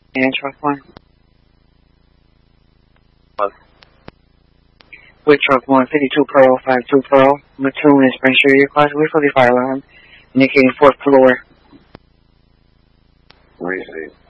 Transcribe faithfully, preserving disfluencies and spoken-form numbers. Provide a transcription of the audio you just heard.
And truck one. What? With truck one, fifty-two Pearl, fifty-two Pearl. Mattoon and Spring Street, request with for the fire alarm, indicating fourth floor. Let me see.